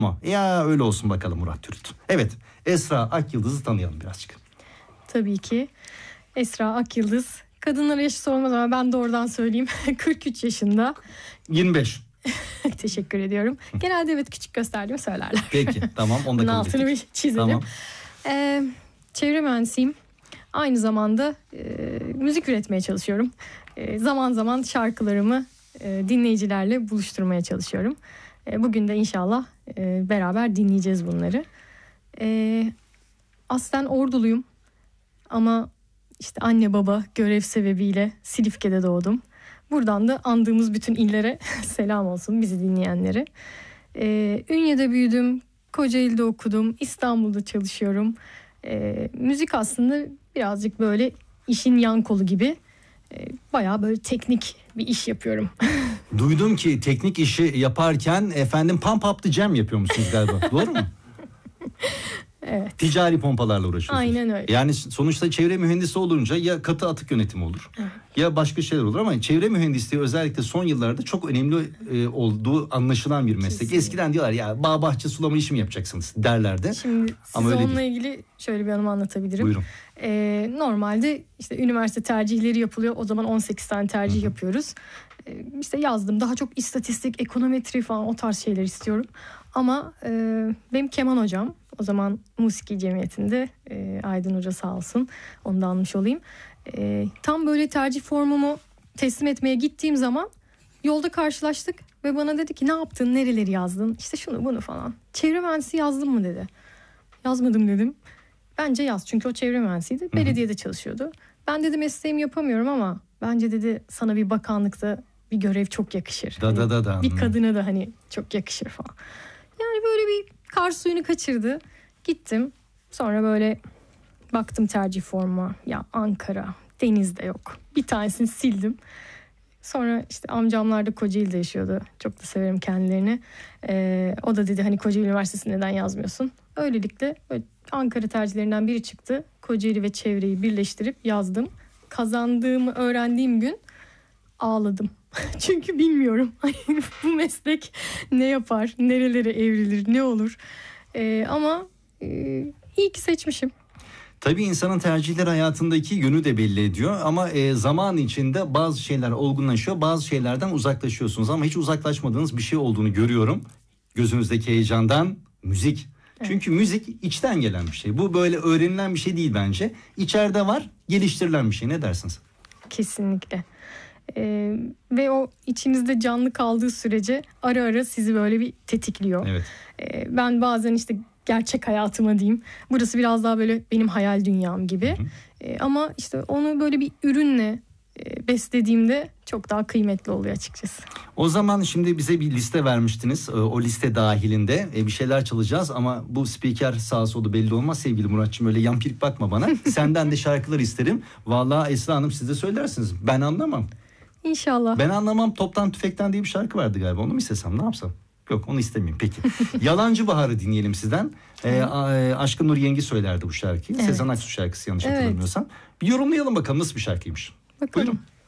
mu? Ya öyle olsun bakalım Murat Türüt. Evet, Esra Akyıldız'ı tanıyalım birazcık. Tabii ki. Esra Akyıldız. Kadınlara yaşı sormaz ama ben doğrudan söyleyeyim. 43 yaşında. 25. Teşekkür ediyorum. Genelde evet küçük gösterdiğimi söylerler. Peki tamam, onu da kabul altını bir ettik. çizelim. Tamam. Çevre mühendisiyim. Aynı zamanda müzik üretmeye çalışıyorum. Zaman zaman şarkılarımı dinleyicilerle buluşturmaya çalışıyorum. Bugün de inşallah beraber dinleyeceğiz bunları. Aslen Orduluyum ama işte anne baba görev sebebiyle Silifke'de doğdum. Buradan da andığımız bütün illere selam olsun, bizi dinleyenlere. Ünye'de büyüdüm, Kocaeli'de okudum, İstanbul'da çalışıyorum. Müzik aslında birazcık böyle işin yan kolu gibi. Bayağı böyle teknik bir iş yapıyorum. Duydum ki teknik işi yaparken efendim pump up the jam yapıyor musunuz galiba? Doğru mu? Evet. Ticari pompalarla uğraşıyorsunuz. Aynen öyle. Yani sonuçta çevre mühendisi olunca ya katı atık yönetimi olur, evet, ya başka şeyler olur ama çevre mühendisliği özellikle son yıllarda çok önemli olduğu anlaşılan bir meslek. Kesinlikle. Eskiden diyorlar ya bağ bahçe sulama işi mi yapacaksınız derlerdi. Şimdi ama size öyle onunla değil. ilgili şöyle bir anımı anlatabilirim. Buyurun. Normalde işte üniversite tercihleri yapılıyor. O zaman 18 tane tercih yapıyoruz. İşte yazdım. Daha çok istatistik, ekonometri falan o tarz şeyler istiyorum. Ama benim keman hocam, o zaman Musiki Cemiyeti'nde Aydın Hoca sağ olsun, onu da almış olayım. Tam böyle tercih formumu teslim etmeye gittiğim zaman yolda karşılaştık ve bana dedi ki ne yaptın, nereleri yazdın, işte şunu bunu falan. Çevre mühendisi yazdın mı dedi. Yazmadım dedim. Bence yaz, çünkü o çevre mühendisiydi. Belediyede çalışıyordu. Ben dedi mesleğimi yapamıyorum ama bence dedi sana bir bakanlıkta bir görev çok yakışır. Bir kadına da hani çok yakışır falan. Yani böyle bir kar suyunu kaçırdı. Gittim. Sonra böyle baktım tercih formuma. Ya Ankara, Deniz'de yok. Bir tanesini sildim. Sonra işte amcamlar da Kocaeli'de yaşıyordu. Çok da severim kendilerini. O da dedi hani Kocaeli Üniversitesi neden yazmıyorsun? Öylelikle böyle Ankara tercihlerinden biri çıktı. Kocaeli ve çevreyi birleştirip yazdım. Kazandığımı öğrendiğim gün ağladım. Çünkü bilmiyorum bu meslek ne yapar, nerelere evrilir, ne olur. Ama iyi ki seçmişim. Tabii insanın tercihleri hayatındaki yönü de belli ediyor ama zaman içinde bazı şeyler olgunlaşıyor, bazı şeylerden uzaklaşıyorsunuz ama hiç uzaklaşmadığınız bir şey olduğunu görüyorum. Gözünüzdeki heyecandan müzik. Evet. Çünkü müzik içten gelen bir şey. Bu böyle öğrenilen bir şey değil bence. İçeride var, geliştirilen bir şey. Ne dersiniz? Kesinlikle. Ve o içinizde canlı kaldığı sürece ara ara sizi böyle bir tetikliyor. Evet. Ben bazen işte gerçek hayatıma diyeyim. Burası biraz daha böyle benim hayal dünyam gibi. Ama işte onu böyle bir ürünle beslediğimde çok daha kıymetli oluyor açıkçası. O zaman şimdi bize bir liste vermiştiniz. O liste dahilinde bir şeyler çalacağız ama bu spiker sağa solu belli olmaz sevgili Muratçığım. Öyle yampirik bakma bana. Senden de şarkılar isterim. Vallahi Esra Hanım siz de söylersiniz. Ben anlamam. İnşallah. Ben anlamam toptan tüfekten diye bir şarkı vardı galiba. Onu mu istesem, ne yapsam? Yok, onu istemeyeyim. Peki. Yalancı Bahar'ı dinleyelim sizden. Aşkın Nur Yengi söylerdi bu şarkıyı. Evet. Sezen Aksu şarkısı yanlış hatırlamıyorsam. Bir yorumlayalım bakalım nasıl bir şarkıymış. Bakalım. Buyurun.